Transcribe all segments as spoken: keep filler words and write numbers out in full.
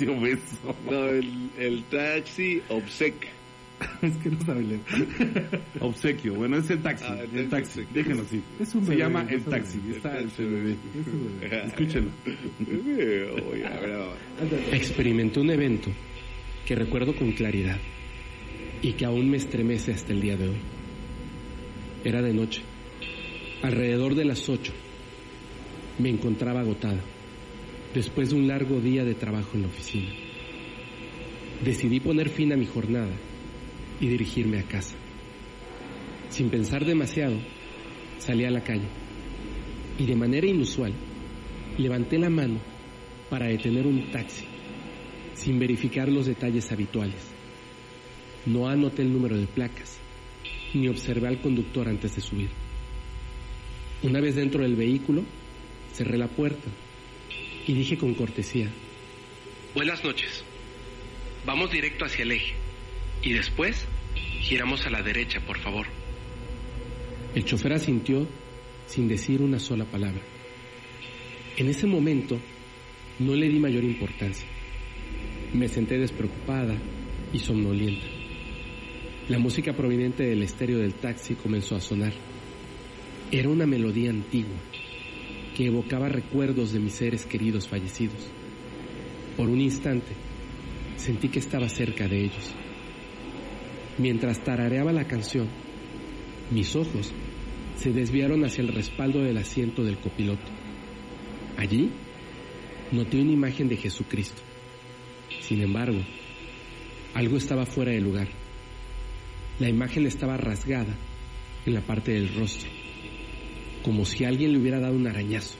taxi obeso. No, el, el taxi obsequio. Es que no sabe leer. Obsequio, bueno, es el taxi. Ah, el taxi, obsequio. déjenlo así. Es un Se bebé, llama es el un taxi. bebé. Está El el taxi. bebé. Es un bebé. Escúchenlo. Uy, a ver, a ver. Experimenté un evento que recuerdo con claridad y que aún me estremece hasta el día de hoy. Era de noche, alrededor de las ocho. Me encontraba agotada, después de un largo día de trabajo en la oficina. Decidí poner fin a mi jornada y dirigirme a casa. Sin pensar demasiado, salí a la calle y de manera inusual levanté la mano para detener un taxi, sin verificar los detalles habituales. No anoté el número de placas, ni observé al conductor antes de subir. Una vez dentro del vehículo, cerré la puerta y dije con cortesía: buenas noches, vamos directo hacia el eje y después giramos a la derecha, por favor. El chofer asintió sin decir una sola palabra. En ese momento no le di mayor importancia. Me senté despreocupada y somnolienta. La música proveniente del estéreo del taxi comenzó a sonar. Era una melodía antigua que evocaba recuerdos de mis seres queridos fallecidos. Por un instante sentí que estaba cerca de ellos. Mientras tarareaba la canción, mis ojos se desviaron hacia el respaldo del asiento del copiloto. Allí noté una imagen de Jesucristo. Sin embargo, algo estaba fuera de lugar. La imagen estaba rasgada en la parte del rostro, como si alguien le hubiera dado un arañazo.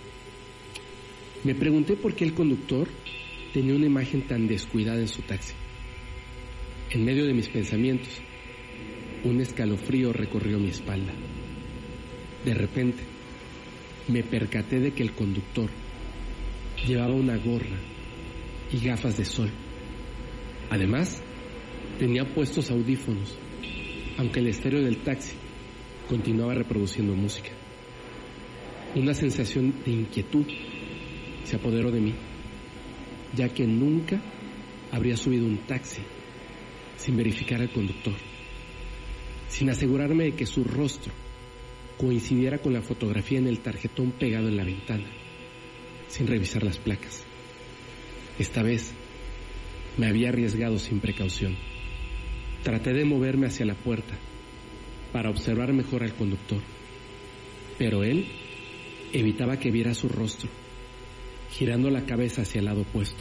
Me pregunté por qué el conductor tenía una imagen tan descuidada en su taxi. En medio de mis pensamientos, un escalofrío recorrió mi espalda. De repente, me percaté de que el conductor llevaba una gorra y gafas de sol. Además, tenía puestos audífonos, aunque el estéreo del taxi continuaba reproduciendo música. Una sensación de inquietud se apoderó de mí, ya que nunca habría subido un taxi sin verificar al conductor, sin asegurarme de que su rostro coincidiera con la fotografía en el tarjetón pegado en la ventana, sin revisar las placas. Esta vez me había arriesgado sin precaución. Traté de moverme hacia la puerta para observar mejor al conductor, pero él evitaba que viera su rostro, girando la cabeza hacia el lado opuesto.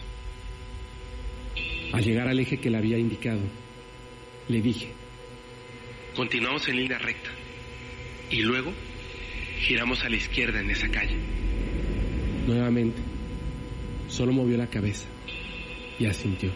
Al llegar al eje que le había indicado, le dije: continuamos en línea recta y luego giramos a la izquierda en esa calle. Nuevamente, solo movió la cabeza y asintió.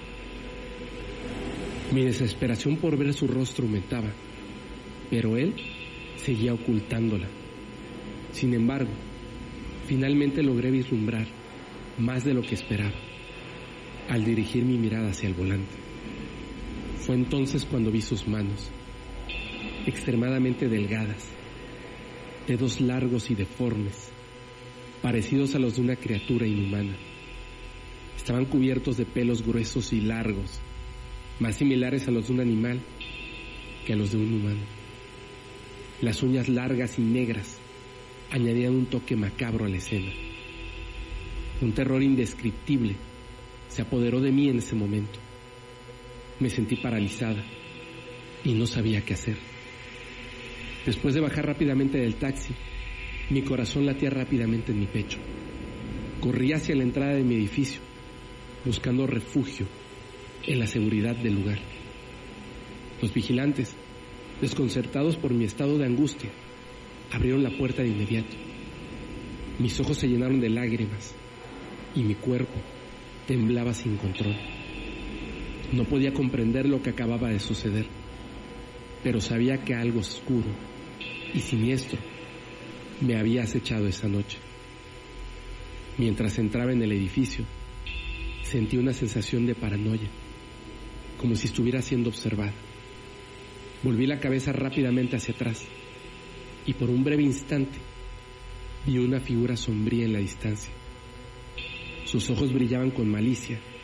Mi desesperación por ver su rostro aumentaba, pero él seguía ocultándola. Sin embargo, finalmente logré vislumbrar más de lo que esperaba al dirigir mi mirada hacia el volante. Fue entonces cuando vi sus manos, extremadamente delgadas, dedos largos y deformes, parecidos a los de una criatura inhumana. Estaban cubiertos de pelos gruesos y largos, más similares a los de un animal que a los de un humano. Las uñas largas y negras añadían un toque macabro a la escena. Un terror indescriptible se apoderó de mí en ese momento. Me sentí paralizada y no sabía qué hacer. Después de bajar rápidamente del taxi, mi corazón latía rápidamente en mi pecho. Corrí hacia la entrada de mi edificio, buscando refugio en la seguridad del lugar. Los vigilantes, desconcertados por mi estado de angustia, abrieron la puerta de inmediato. Mis ojos se llenaron de lágrimas y mi cuerpo temblaba sin control. No podía comprender lo que acababa de suceder, pero sabía que algo oscuro y siniestro me había acechado esa noche. Mientras entraba en el edificio, sentí una sensación de paranoia, como si estuviera siendo observada. Volví la cabeza rápidamente hacia atrás y por un breve instante vi una figura sombría en la distancia. Sus ojos brillaban con malicia